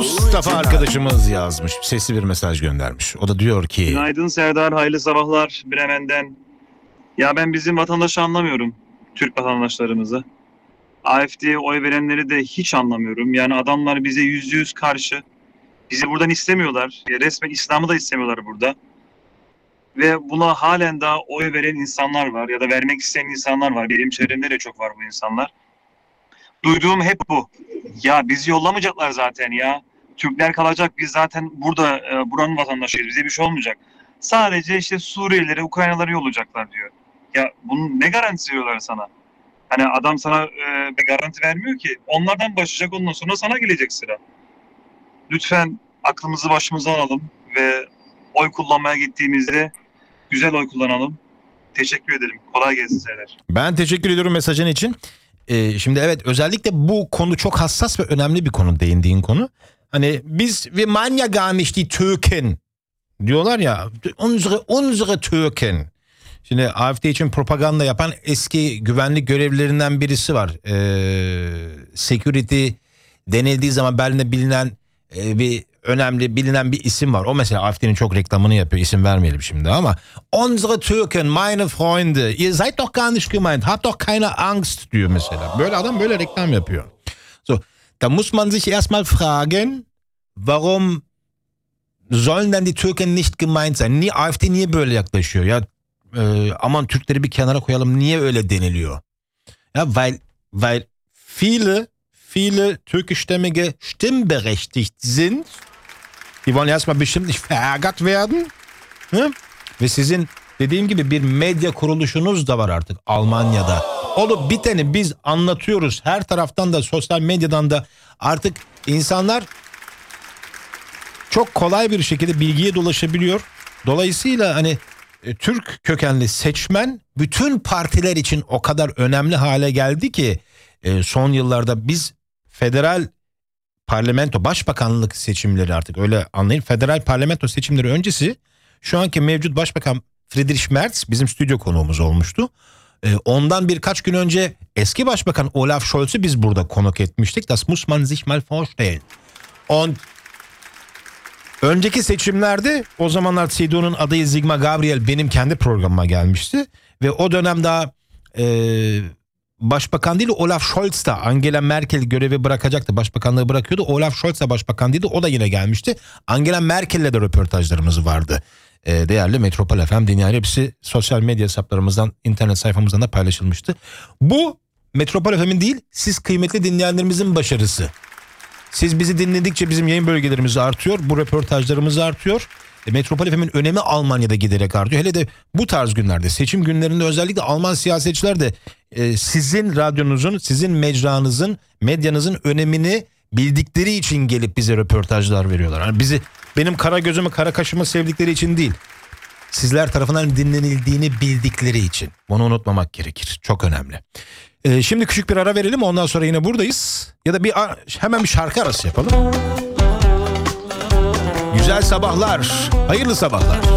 Mustafa arkadaşımız yazmış. Sesli bir mesaj göndermiş. O da diyor ki... Günaydın Serdar, hayırlı sabahlar Bremen'den. Ya ben bizim vatandaşı anlamıyorum. Türk vatandaşlarımızı. AfD'ye oy verenleri de hiç anlamıyorum. Yani adamlar bize %100 karşı. Bizi buradan istemiyorlar. Resmen İslam'ı da istemiyorlar burada. Ve buna halen daha oy veren insanlar var. Ya da vermek isteyen insanlar var. Benim çevremde de çok var bu insanlar. Duyduğum hep bu. Ya bizi yollamayacaklar zaten ya. Türkler kalacak, biz zaten burada buranın vatandaşıyız, bize bir şey olmayacak. Sadece işte Suriyelilere, Ukraynalılara yollayacaklar diyor. Ya bunun ne garantisi veriyorlar sana? Hani adam sana bir garanti vermiyor ki. Onlardan başlayacak, ondan sonra sana gelecek sıra. Lütfen aklımızı başımıza alalım ve oy kullanmaya gittiğimizde güzel oy kullanalım. Teşekkür ederim. Kolay gelsin Serdar. Ben teşekkür ediyorum mesajın için. Şimdi evet, özellikle bu konu çok hassas ve önemli bir konu, değindiğin konu. Hani biz wir meinen ja gar nicht die Türken diyorlar ya, unsere Türken. Şimdi AfD için propaganda yapan eski güvenlik görevlilerinden birisi var. Security denildiği zaman Berlin'de bilinen bir önemli bilinen bir isim var. O mesela AfD'nin çok reklamını yapıyor. İsim vermeyelim şimdi ama. Unsere Türken, meine Freunde, ihr seid doch gar nicht gemeint, habt doch keine Angst diyor mesela. Böyle adam böyle reklam yapıyor. So, da muss man sich erstmal fragen, warum sollen denn die Türken nicht gemeint sein? Niye AfD niye böyle yaklaşıyor? Ya aman Türkleri bir kenara koyalım, niye öyle deniliyor? Ja, weil viele türkischstämmige stimmberechtigt sind. Die wollen erstmal bestimmt nicht verärgert werden. Hı? Ve sizin dediğim gibi bir medya kuruluşunuz da var artık Almanya'da. Olup biteni biz anlatıyoruz. Her taraftan da, sosyal medyadan da artık insanlar çok kolay bir şekilde bilgiye dolaşabiliyor. Dolayısıyla hani Türk kökenli seçmen bütün partiler için o kadar önemli hale geldi ki son yıllarda biz federal parlamento, başbakanlık seçimleri, artık öyle anlayın, federal parlamento seçimleri öncesi şu anki mevcut başbakan Friedrich Merz bizim stüdyo konuğumuz olmuştu. Ondan birkaç gün önce eski başbakan Olaf Scholz'u biz burada konuk etmiştik. Das muss man sich mal vorstellen. Önceki seçimlerde o zamanlar CDU'nun adayı Sigmar Gabriel benim kendi programıma gelmişti. Ve o dönem daha başbakan değil, Olaf Scholz da, Angela Merkel görevi bırakacaktı. Başbakanlığı bırakıyordu. Olaf Scholz da başbakan değildi. O da yine gelmişti. Angela Merkel'le de röportajlarımız vardı. Değerli Metropol FM dinleyenler, hepsi sosyal medya hesaplarımızdan, internet sayfamızdan da paylaşılmıştı. Bu Metropol FM'in değil, siz kıymetli dinleyenlerimizin başarısı. Siz bizi dinledikçe bizim yayın bölgelerimiz artıyor. Bu röportajlarımız artıyor. Metropol FM'in önemi Almanya'da giderek artıyor. Hele de bu tarz günlerde, seçim günlerinde özellikle Alman siyasetçiler de sizin radyonuzun, sizin mecranızın, medyanızın önemini bildikleri için gelip bize röportajlar veriyorlar. Yani bizi, benim kara gözümü, kara kaşımı sevdikleri için değil, sizler tarafından dinlenildiğini bildikleri için. Bunu unutmamak gerekir. Çok önemli. Şimdi küçük bir ara verelim, ondan sonra yine buradayız. Ya da hemen bir şarkı arası yapalım. Güzel sabahlar, hayırlı sabahlar.